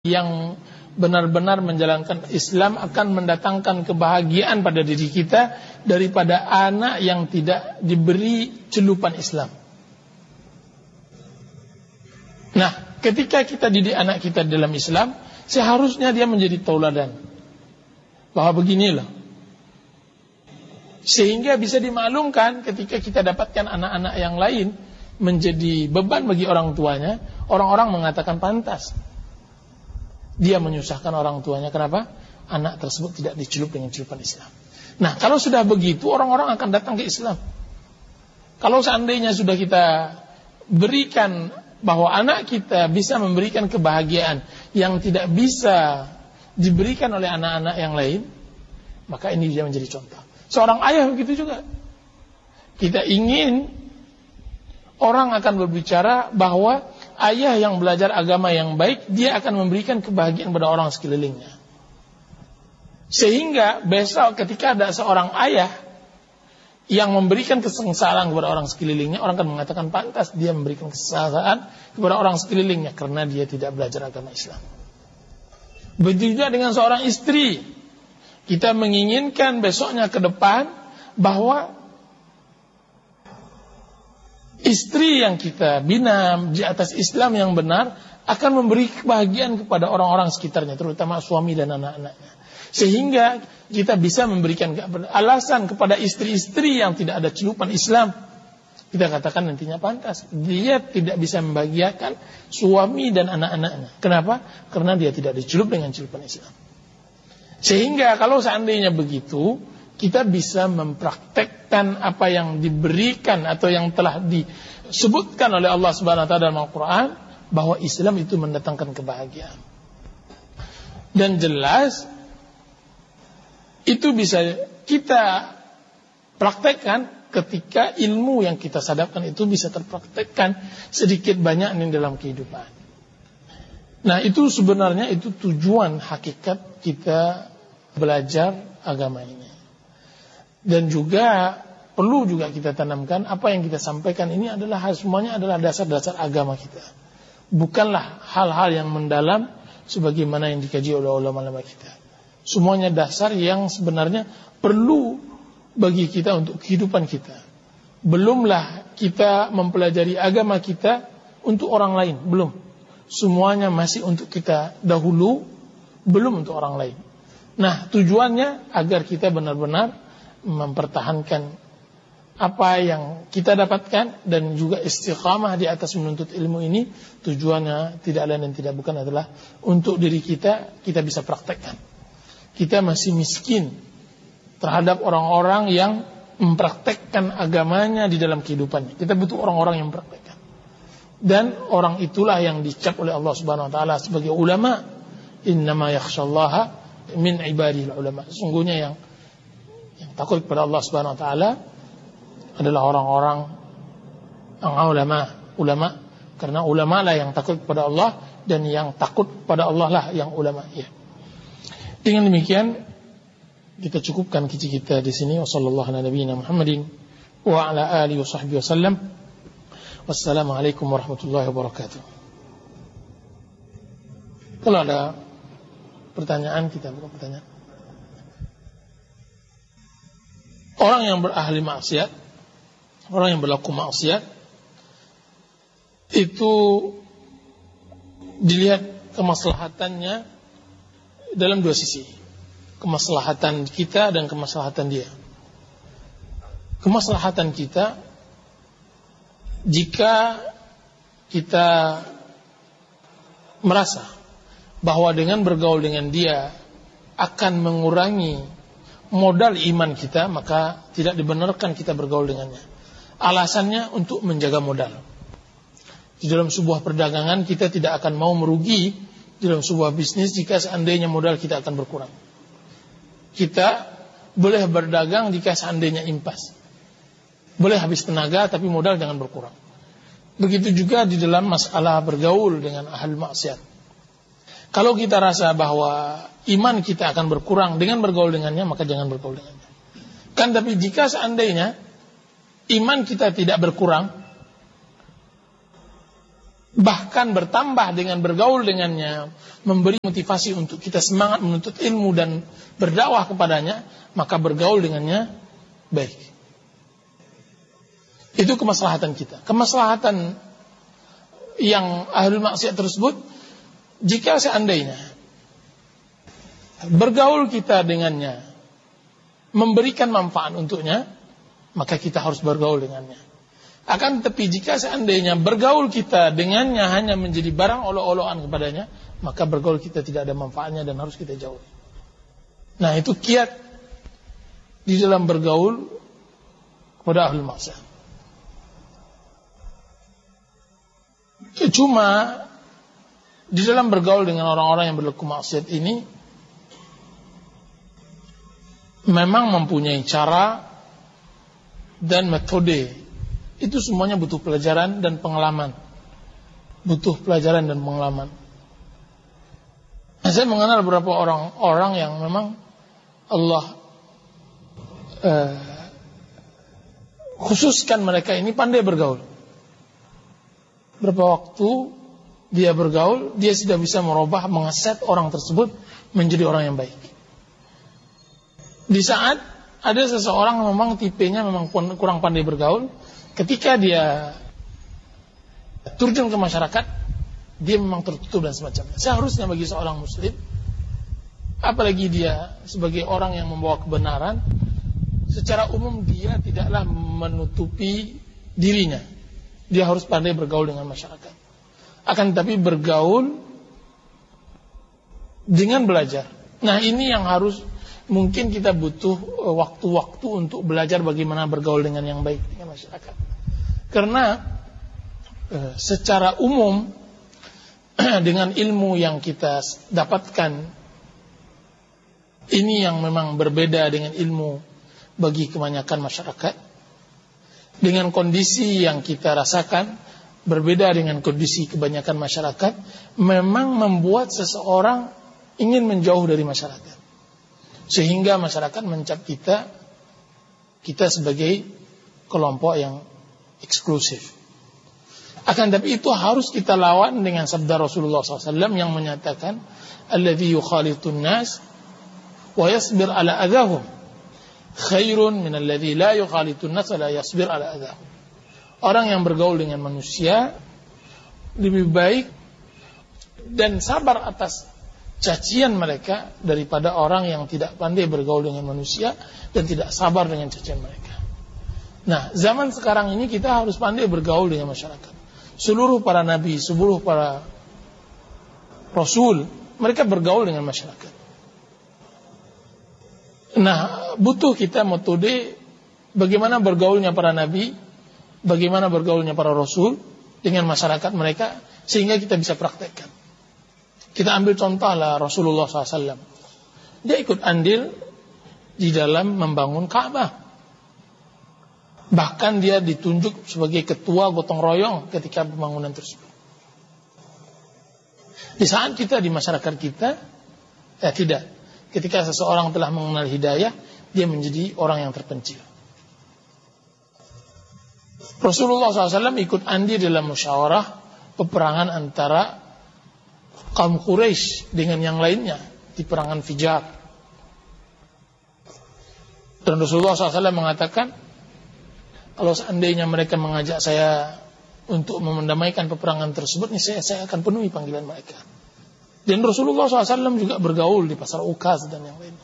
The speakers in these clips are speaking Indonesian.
yang benar-benar menjalankan Islam akan mendatangkan kebahagiaan pada diri kita daripada anak yang tidak diberi celupan Islam. Nah, ketika kita didik anak kita dalam Islam, seharusnya dia menjadi tauladan. Bahwa beginilah. Sehingga bisa dimaklumkan ketika kita dapatkan anak-anak yang lain menjadi beban bagi orang tuanya, orang-orang mengatakan pantas dia menyusahkan orang tuanya. Kenapa? Anak tersebut tidak dicelup dengan celupan Islam. Nah, kalau sudah begitu, orang-orang akan datang ke Islam. Kalau seandainya sudah kita berikan bahwa anak kita bisa memberikan kebahagiaan yang tidak bisa diberikan oleh anak-anak yang lain, maka ini dia menjadi contoh. Seorang ayah begitu juga. Kita ingin orang akan berbicara bahwa ayah yang belajar agama yang baik, dia akan memberikan kebahagiaan pada orang sekelilingnya. Sehingga besok ketika ada seorang ayah yang memberikan kesengsaraan kepada orang sekelilingnya, orang akan mengatakan pantas dia memberikan kesengsaraan kepada orang sekelilingnya karena dia tidak belajar agama Islam. Begitu juga dengan seorang istri. Kita menginginkan besoknya ke depan bahwa istri yang kita bina di atas Islam yang benar akan memberi kebahagiaan kepada orang-orang sekitarnya, terutama suami dan anak-anaknya. Sehingga kita bisa memberikan alasan kepada istri-istri yang tidak ada celupan Islam. Kita katakan nantinya pantas dia tidak bisa membahagiakan suami dan anak-anaknya. Kenapa? Karena dia tidak dicelup dengan celupan Islam. Sehingga kalau seandainya begitu, kita bisa mempraktekkan apa yang diberikan atau yang telah disebutkan oleh Allah Subhanahu wa taala dalam Al-Qur'an, bahwa Islam itu mendatangkan kebahagiaan. Dan jelas itu bisa kita praktekkan ketika ilmu yang kita sadapkan itu bisa terpraktekkan sedikit banyak di dalam kehidupan. Nah, itu sebenarnya itu tujuan hakikat kita belajar agama ini. Dan juga perlu juga kita tanamkan apa yang kita sampaikan ini adalah semuanya adalah dasar-dasar agama kita. Bukanlah hal-hal yang mendalam sebagaimana yang dikaji oleh ulama-ulama kita. Semuanya dasar yang sebenarnya perlu bagi kita untuk kehidupan kita. Belumlah kita mempelajari agama kita untuk orang lain, belum. Semuanya masih untuk kita dahulu, belum untuk orang lain. Nah, tujuannya agar kita benar-benar mempertahankan apa yang kita dapatkan dan juga istiqamah di atas menuntut ilmu ini. Tujuannya tidak lain dan tidak bukan adalah untuk diri kita bisa praktekkan. Kita masih miskin terhadap orang-orang yang mempraktekkan agamanya di dalam kehidupannya. Kita butuh orang-orang yang mempraktekkan. Dan orang itulah yang dicap oleh Allah Subhanahu wa taala sebagai ulama. Innama yakhshallaha min ibadihil ulama. Sesungguhnya yang takut kepada Allah Subhanahu wa taala adalah orang-orang yang ulama, karena ulama lah yang takut kepada Allah dan yang takut kepada Allah lah yang ulama, ya. Dengan demikian kita cukupkan kici kita di sini. Wassallallahu ala nabiyina Muhammadin wa ala alihi washabbihi wasallam. Wassalamualaikum warahmatullahi wabarakatuh. Kalau ada pertanyaan, kita buka pertanyaan. Orang yang berahli maksiat, orang yang berlaku maksiat, itu dilihat kemaslahatannya dalam dua sisi. Kemaslahatan kita dan kemaslahatan dia. Kemaslahatan kita, jika kita merasa bahwa dengan bergaul dengan dia akan mengurangi modal iman kita, maka tidak dibenarkan kita bergaul dengannya. Alasannya untuk menjaga modal. Di dalam sebuah perdagangan kita tidak akan mau merugi di dalam sebuah bisnis jika seandainya modal kita akan berkurang. Kita boleh berdagang jika seandainya impas. Boleh habis tenaga tapi modal jangan berkurang. Begitu juga di dalam masalah bergaul dengan ahli maksiat. Kalau kita rasa bahwa iman kita akan berkurang dengan bergaul dengannya, maka jangan bergaul dengannya. Kan tapi jika seandainya iman kita tidak berkurang, bahkan bertambah dengan bergaul dengannya, memberi motivasi untuk kita semangat menuntut ilmu dan berdakwah kepadanya, maka bergaul dengannya baik. Itu kemaslahatan kita. Kemaslahatan yang ahlul maksiat tersebut, jika seandainya bergaul kita dengannya memberikan manfaat untuknya, maka kita harus bergaul dengannya. Akan tetapi jika seandainya bergaul kita dengannya hanya menjadi barang olok-olokan kepadanya, maka bergaul kita tidak ada manfaatnya dan harus kita jauhi. Nah, itu kiat di dalam bergaul kepada ahlul maksiat. Cuma di dalam bergaul dengan orang-orang yang berlaku maksiat ini memang mempunyai cara dan metode. Itu semuanya butuh pelajaran dan pengalaman. Butuh pelajaran dan pengalaman. Nah, saya mengenal beberapa orang-orang yang memang Allah khususkan mereka ini pandai bergaul. Berapa waktu dia bergaul, dia sudah bisa merubah, mengeset orang tersebut menjadi orang yang baik. Di saat ada seseorang memang tipenya memang kurang pandai bergaul, ketika dia terjun ke masyarakat, dia memang tertutup dan semacamnya. Seharusnya bagi seorang muslim, apalagi dia sebagai orang yang membawa kebenaran, secara umum dia tidaklah menutupi dirinya. Dia harus pandai bergaul dengan masyarakat. Akan tetapi bergaul dengan belajar. Nah, ini yang harus, mungkin kita butuh waktu-waktu untuk belajar bagaimana bergaul dengan yang baik dengan masyarakat. Karena secara umum dengan ilmu yang kita dapatkan, ini yang memang berbeda dengan ilmu bagi kebanyakan masyarakat. Dengan kondisi yang kita rasakan berbeda dengan kondisi kebanyakan masyarakat, memang membuat seseorang ingin menjauh dari masyarakat. Sehingga masyarakat mencap kita sebagai kelompok yang eksklusif. Akan tapi itu harus kita lawan dengan sabda Rasulullah SAW yang menyatakan, alladzi yukhalitun nas wa yasbir ala adahum khairun min alladzi la yukhalitun nas wa la yasbir ala adahum. Orang yang bergaul dengan manusia lebih baik dan sabar atas cacian mereka daripada orang yang tidak pandai bergaul dengan manusia dan tidak sabar dengan cacian mereka. Nah, zaman sekarang ini kita harus pandai bergaul dengan masyarakat. Seluruh para nabi, seluruh para rasul, mereka bergaul dengan masyarakat. Nah, butuh kita metode bagaimana bergaulnya para nabi, bagaimana bergaulnya para rasul dengan masyarakat mereka, sehingga kita bisa praktekkan. Kita ambil contohlah Rasulullah SAW. Dia ikut andil di dalam membangun Ka'bah. Bahkan dia ditunjuk sebagai ketua gotong royong ketika pembangunan tersebut. Di saat kita di masyarakat kita, tidak. Ketika seseorang telah mengenal hidayah, dia menjadi orang yang terpencil. Rasulullah SAW ikut andil dalam musyawarah peperangan antara kaum Quraisy dengan yang lainnya di perangan Fijar. Dan Rasulullah SAW mengatakan, kalau seandainya mereka mengajak saya untuk mendamaikan peperangan tersebut, saya akan penuhi panggilan mereka. Dan Rasulullah SAW juga bergaul di pasar Ukaz dan yang lainnya.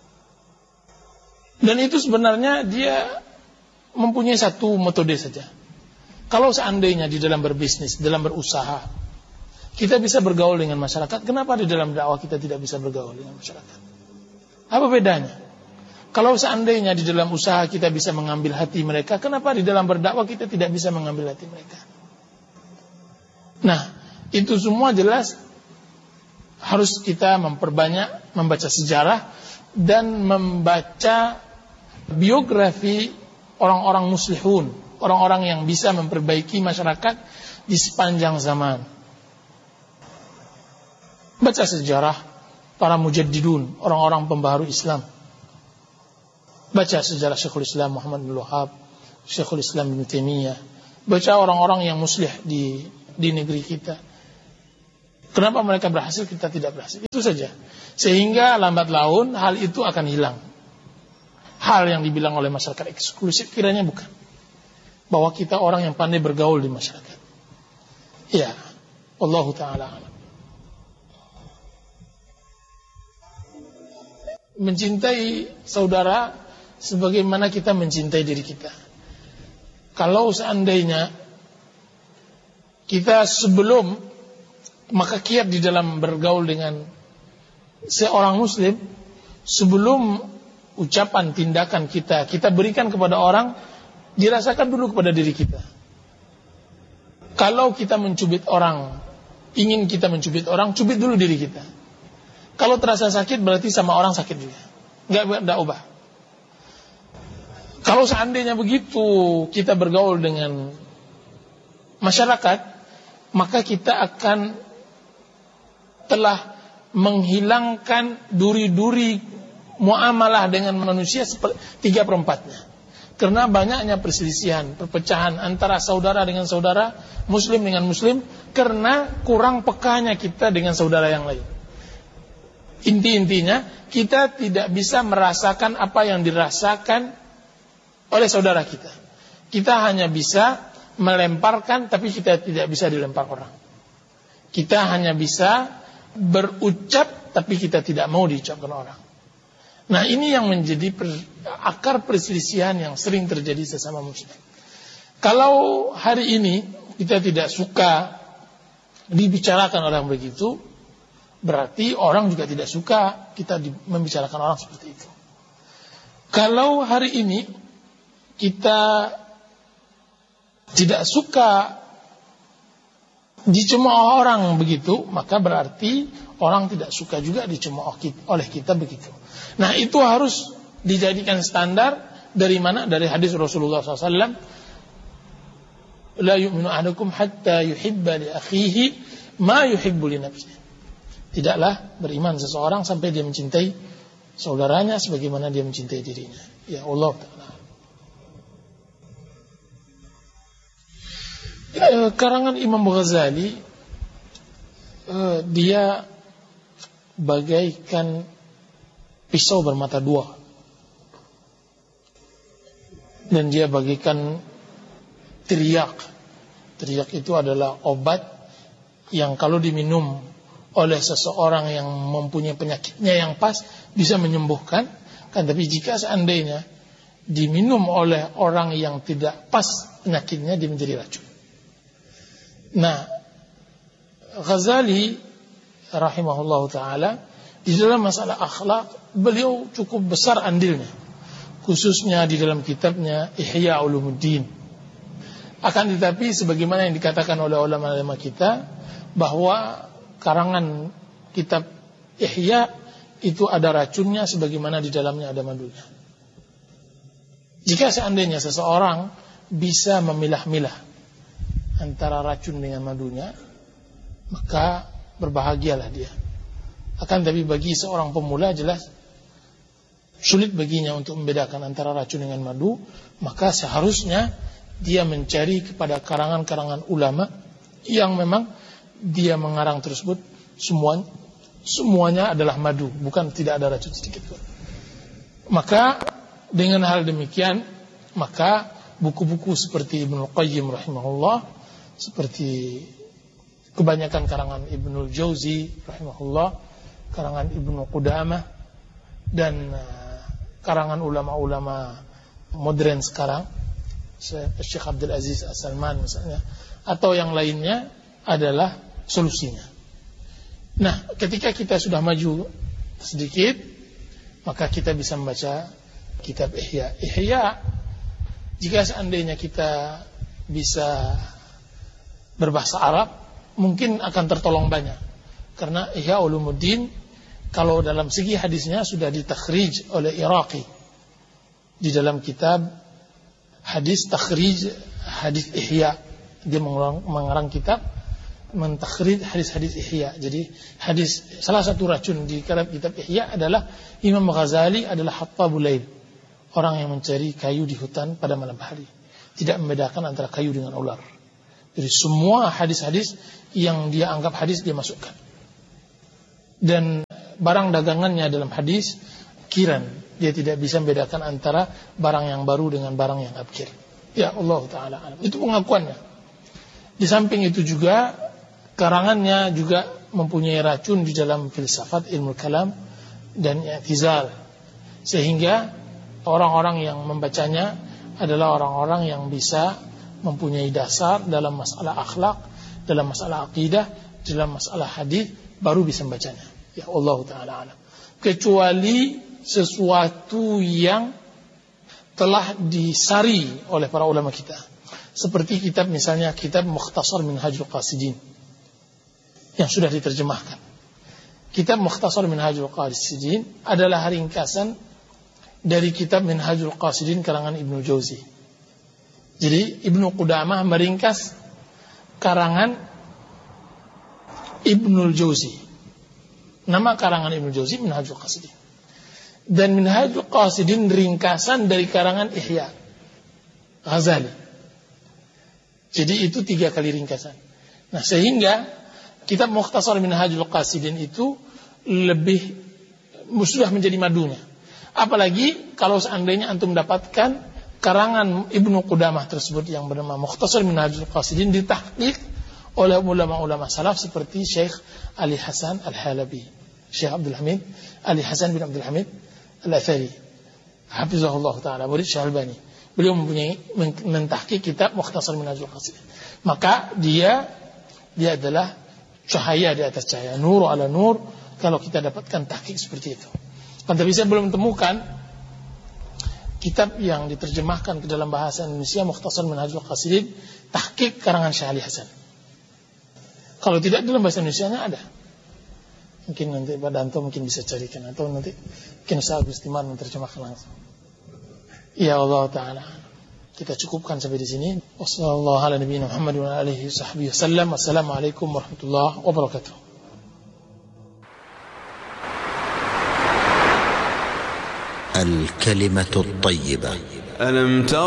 Dan itu sebenarnya dia mempunyai satu metode saja. Kalau seandainya di dalam berbisnis, dalam berusaha, kita bisa bergaul dengan masyarakat, kenapa di dalam dakwah kita tidak bisa bergaul dengan masyarakat? Apa bedanya? Kalau seandainya di dalam usaha kita bisa mengambil hati mereka, kenapa di dalam berdakwah kita tidak bisa mengambil hati mereka? Nah, itu semua jelas harus kita memperbanyak membaca sejarah dan membaca biografi orang-orang muslihun, orang-orang yang bisa memperbaiki masyarakat di sepanjang zaman. Baca sejarah para mujaddidun, orang-orang pembaharu Islam. Baca sejarah Syekhul Islam Muhammad bin Wahab, Syekhul Islam Ibnu Taimiyah. Baca orang-orang yang muslih di di negeri kita. Kenapa mereka berhasil, kita tidak berhasil? Itu saja. Sehingga lambat laun hal itu akan hilang. Hal yang dibilang oleh masyarakat eksklusif kiranya bukan. Bahwa kita orang yang pandai bergaul di masyarakat. Ya, Wallahu ta'ala alam. Mencintai saudara sebagaimana kita mencintai diri kita. Kalau seandainya kita sebelum maka kiat di dalam bergaul dengan seorang muslim, sebelum ucapan tindakan kita berikan kepada orang, dirasakan dulu kepada diri kita. Kalau kita mencubit orang, ingin kita mencubit orang, cubit dulu diri kita. Kalau terasa sakit berarti sama orang sakit juga, nggak ubah. Kalau seandainya begitu kita bergaul dengan masyarakat, maka kita akan telah menghilangkan duri-duri muamalah dengan manusia 3/4-nya. Karena banyaknya perselisihan, perpecahan antara saudara dengan saudara, muslim dengan muslim, karena kurang pekanya kita dengan saudara yang lain. Inti-intinya, kita tidak bisa merasakan apa yang dirasakan oleh saudara kita. Kita hanya bisa melemparkan, tapi kita tidak bisa dilempar orang. Kita hanya bisa berucap, tapi kita tidak mau diucapkan orang. Nah, ini yang menjadi akar perselisihan yang sering terjadi sesama muslim. Kalau hari ini kita tidak suka dibicarakan orang begitu, berarti orang juga tidak suka kita membicarakan orang seperti itu. Kalau hari ini kita tidak suka dicemooh orang begitu, maka berarti orang tidak suka juga dicemooh oleh kita begitu. Nah, itu harus dijadikan standar dari mana? Dari hadis Rasulullah SAW. La yu'minu ahadukum hatta yuhibba li akhihi ma yuhibbu li nafsihi. Tidaklah beriman seseorang sampai dia mencintai saudaranya sebagaimana dia mencintai dirinya. Ya Allah Ta'ala. Karangan Imam Ghazali, dia bagaikan pisau bermata dua, dan dia bagaikan teriak. Teriak itu adalah obat yang kalau diminum oleh seseorang yang mempunyai penyakitnya yang pas bisa menyembuhkan, kan? Tapi jika seandainya diminum oleh orang yang tidak pas penyakitnya, dia menjadi racun. Nah, Ghazali rahimahullahu ta'ala di dalam masalah akhlak beliau cukup besar andilnya, khususnya di dalam kitabnya Ihya Ulumuddin. Akan tetapi sebagaimana yang dikatakan oleh ulama-ulama kita, bahwa karangan kitab Ihya itu ada racunnya sebagaimana di dalamnya ada madunya. Jika seandainya seseorang bisa memilah-milah antara racun dengan madunya, maka berbahagialah dia. Akan tapi bagi seorang pemula jelas sulit baginya untuk membedakan antara racun dengan madu, maka seharusnya dia mencari kepada karangan-karangan ulama yang memang dia mengarang tersebut semuanya adalah madu, bukan tidak ada racun sedikit pun. Maka dengan hal demikian, maka buku-buku seperti Ibnul Qayyim rahimahullah, seperti kebanyakan karangan Ibnul Jauzi rahimahullah, karangan Ibnu Qudamah, dan karangan ulama-ulama modern sekarang, Syekh Abdul Aziz As-Salman misalnya, atau yang lainnya, adalah solusinya. Nah, ketika kita sudah maju sedikit, maka kita bisa membaca kitab Ihya. Ihya, jika seandainya kita bisa berbahasa Arab, mungkin akan tertolong banyak. Karena Ihya Ulumuddin, kalau dalam segi hadisnya sudah ditakhrij oleh Iraqi di dalam kitab hadis, takhrij hadis Ihya. Dia mengarang kitab mentakhrij hadis-hadis Ihya. Jadi hadis, salah satu racun di kitab Ihya adalah Imam Ghazali adalah hattabul lail, orang yang mencari kayu di hutan pada malam hari, tidak membedakan antara kayu dengan ular. Jadi semua hadis-hadis yang dia anggap hadis dia masukkan. Dan barang dagangannya dalam hadis kiran, dia tidak bisa membedakan antara barang yang baru dengan barang yang abkir. Ya Allah Ta'ala alam. Itu pengakuannya. Di samping itu juga karangannya juga mempunyai racun di dalam filsafat, ilmu kalam dan i'tizal, sehingga orang-orang yang membacanya adalah orang-orang yang bisa mempunyai dasar dalam masalah akhlak, dalam masalah akidah, dalam masalah hadis, baru bisa membacanya. Ya Allah Ta'ala alam. Kecuali sesuatu yang telah disari oleh para ulama kita, seperti kitab misalnya kitab Mukhtasar Minhajul Qasidin yang sudah diterjemahkan. Kitab Mukhtasar Minhajul Qasidin adalah ringkasan dari kitab Minhajul Qasidin karangan Ibnu Jauzi. Jadi Ibnu Qudamah meringkas karangan Ibnu Jauzi. Nama karangan Ibnu Jauzi Minhajul Qasidin. Dan Minhajul Qasidin ringkasan dari karangan Ihya Ghazali. Jadi itu 3 kali ringkasan. Nah, sehingga kitab Mukhtasar Minhajul Qasidin itu lebih sudah menjadi madunya. Apalagi kalau seandainya antum dapatkan karangan Ibnu Qudamah tersebut yang bernama Mukhtasar Minhajul Qasidin ditahqiq oleh ulama-ulama salaf seperti Syekh Ali Hasan Al-Halabi, Syekh Abdul Hamid Ali Hasan bin Abdul Hamid Al-Athari, hafizahullah ta'ala, murid Syekh Albani. Beliau mempunyai mentahqiq kitab Mukhtasar Minhajul Qasidin. Maka dia adalah cahaya di atas cahaya, nur ala nur, kalau kita dapatkan tahqiq seperti itu. Tapi saya belum temukan kitab yang diterjemahkan ke dalam bahasa Indonesia Mukhtasar Minhajul Qasidin tahqiq karangan Syekh Ali Hasan. Kalau tidak dalam bahasa Indonesianya ada. Mungkin nanti Pak Danto mungkin bisa carikan, atau nanti mungkin Ustaz Agus Timar menerjemahkan langsung. Ya Allah Ta'ala, kita cukupkan sampai di sini. Wassalamualaikum warahmatullahi wabarakatuh. الكلمة الطيبة.